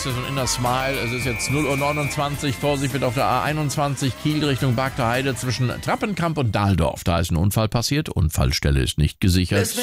ist ja so ein Inner Smile. Es ist jetzt 0:29 Uhr. Vorsicht wird auf der A21 Kiel Richtung Bagder Heide zwischen Trappenkamp und Dahldorf. Da ist ein Unfall passiert. Unfallstelle ist nicht gesichert.